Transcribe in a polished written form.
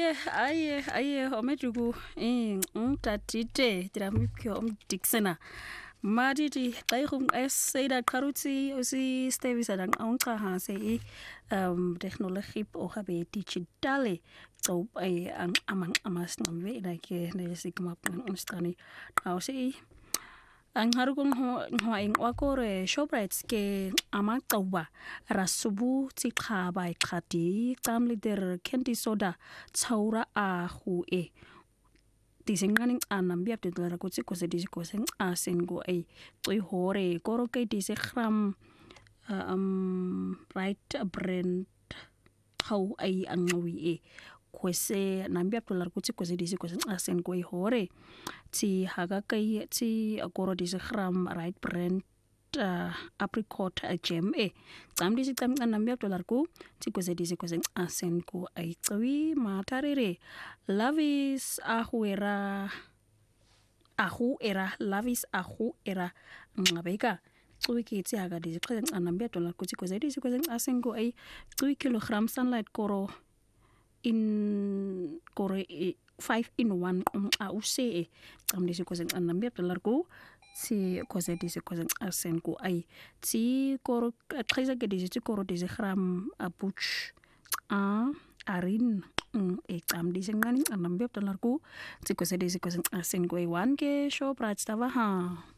aye omejuku umtatite tiramipyo umdiksena madidi xaykhum esida qaruti osi stevisa dang onqa se technologie o habe digitale so ang amas ngamwe like nesigma unstrani qawsi ang harukung hoing wakore shoprites ke amaqawba rasubu tsiqhaba iqhadi qamlider candy soda tsaura ahu disenganing anambia bdedlara kutsi kose disikosen asengo hore koroke disekhram right brand how angwi kwese nambia bdedlara kutsi kose disikosen asengo hore ti hagakai ti akoro disekhram right brand apricot jam tsamdi sitam nambia bdedlara ku ti kose disikosen asengo tsawi matarere lavis ahu era lavis ahu era ngabeka tsuiki tsi haga disekhram nambia bdedlara ku ti kose disikosen asengo kilogram sunlight koro in kore 5 in 1 use tsamdi sikosen nambia bdedlara ku si kose disikosen asengo ti koro khiza ke disi koro disekhram abuch arin tsamdi sengani nambia bdedlara ku ti kose disikosen asengo 1 ke show prats tava ha